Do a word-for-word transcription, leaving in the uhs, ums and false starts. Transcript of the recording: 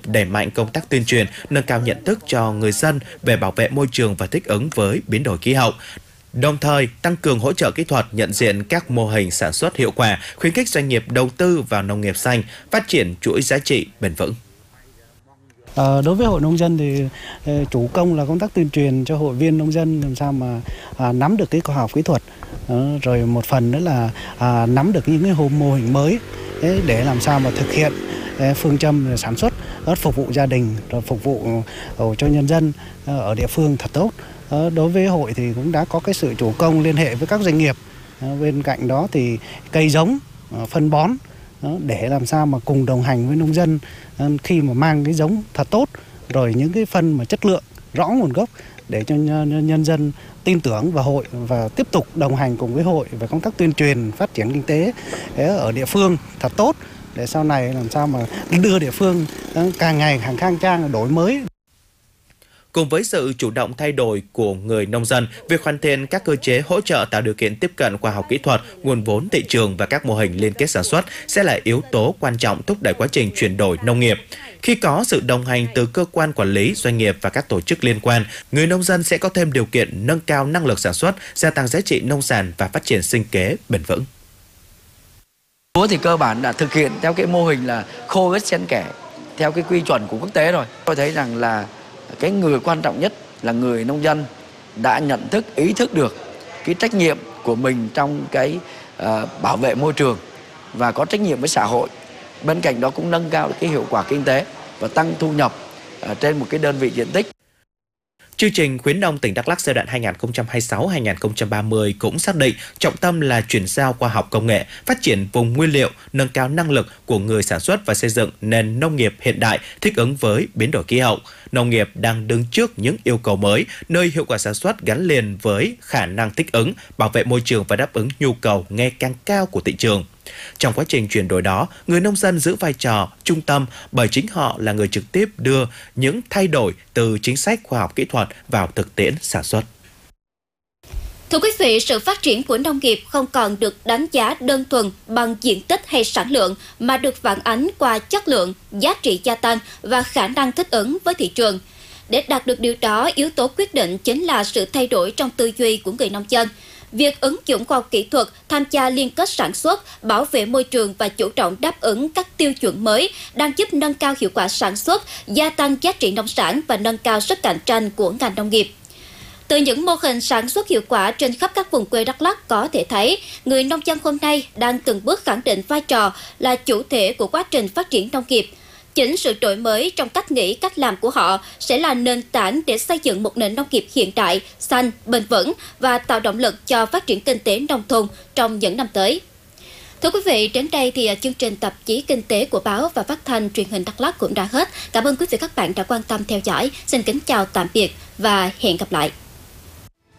đẩy mạnh công tác tuyên truyền, nâng cao nhận thức cho người dân về bảo vệ môi trường và thích ứng với biến đổi khí hậu. Đồng thời, tăng cường hỗ trợ kỹ thuật, nhận diện các mô hình sản xuất hiệu quả, khuyến khích doanh nghiệp đầu tư vào nông nghiệp xanh, phát triển chuỗi giá trị bền vững. À, đối với hội nông dân thì chủ công là công tác tuyên truyền cho hội viên nông dân làm sao mà à, nắm được cái khoa học kỹ thuật, à, rồi một phần nữa là à, nắm được những cái mô hình mới để, để làm sao mà thực hiện phương châm sản xuất phục vụ gia đình, rồi phục vụ cho nhân dân ở địa phương thật tốt. Đối với hội thì cũng đã có cái sự chủ công liên hệ với các doanh nghiệp. Bên cạnh đó thì cây giống, phân bón để làm sao mà cùng đồng hành với nông dân khi mà mang cái giống thật tốt, rồi những cái phân mà chất lượng rõ nguồn gốc để cho nhân dân tin tưởng vào hội và tiếp tục đồng hành cùng với hội về công tác tuyên truyền phát triển kinh tế ở địa phương thật tốt, để sau này làm sao mà đưa địa phương càng ngày càng khang trang, đổi mới. Cùng với sự chủ động thay đổi của người nông dân, việc hoàn thiện các cơ chế hỗ trợ tạo điều kiện tiếp cận khoa học kỹ thuật, nguồn vốn thị trường và các mô hình liên kết sản xuất sẽ là yếu tố quan trọng thúc đẩy quá trình chuyển đổi nông nghiệp. Khi có sự đồng hành từ cơ quan quản lý, doanh nghiệp và các tổ chức liên quan, người nông dân sẽ có thêm điều kiện nâng cao năng lực sản xuất, gia tăng giá trị nông sản và phát triển sinh kế bền vững. Lúa thì cơ bản đã thực hiện theo cái mô hình là khô ướt xen kẽ theo cái quy chuẩn của quốc tế rồi. Tôi thấy rằng là cái người quan trọng nhất là người nông dân đã nhận thức, ý thức được cái trách nhiệm của mình trong cái uh, bảo vệ môi trường và có trách nhiệm với xã hội. Bên cạnh đó cũng nâng cao cái hiệu quả kinh tế và tăng thu nhập uh, trên một cái đơn vị diện tích. Chương trình khuyến nông tỉnh Đắk Lắk giai đoạn hai nghìn không trăm hai mươi sáu đến hai nghìn không trăm ba mươi cũng xác định trọng tâm là chuyển giao khoa học công nghệ, phát triển vùng nguyên liệu, nâng cao năng lực của người sản xuất và xây dựng nền nông nghiệp hiện đại thích ứng với biến đổi khí hậu. Nông nghiệp đang đứng trước những yêu cầu mới, nơi hiệu quả sản xuất gắn liền với khả năng thích ứng, bảo vệ môi trường và đáp ứng nhu cầu ngày càng cao của thị trường. Trong quá trình chuyển đổi đó, người nông dân giữ vai trò trung tâm bởi chính họ là người trực tiếp đưa những thay đổi từ chính sách khoa học kỹ thuật vào thực tiễn sản xuất. Thưa quý vị, sự phát triển của nông nghiệp không còn được đánh giá đơn thuần bằng diện tích hay sản lượng mà được phản ánh qua chất lượng, giá trị gia tăng và khả năng thích ứng với thị trường. Để đạt được điều đó, yếu tố quyết định chính là sự thay đổi trong tư duy của người nông dân. Việc ứng dụng khoa học kỹ thuật, tham gia liên kết sản xuất, bảo vệ môi trường và chủ động đáp ứng các tiêu chuẩn mới đang giúp nâng cao hiệu quả sản xuất, gia tăng giá trị nông sản và nâng cao sức cạnh tranh của ngành nông nghiệp. Từ những mô hình sản xuất hiệu quả trên khắp các vùng quê Đắk Lắk có thể thấy, người nông dân hôm nay đang từng bước khẳng định vai trò là chủ thể của quá trình phát triển nông nghiệp. Chính sự đổi mới trong cách nghĩ, cách làm của họ sẽ là nền tảng để xây dựng một nền nông nghiệp hiện đại, xanh, bền vững và tạo động lực cho phát triển kinh tế nông thôn trong những năm tới. Thưa quý vị, đến đây thì chương trình tạp chí Kinh tế của báo và phát thanh truyền hình Đắk Lắk cũng đã hết. Cảm ơn quý vị các bạn đã quan tâm theo dõi. Xin kính chào tạm biệt và hẹn gặp lại.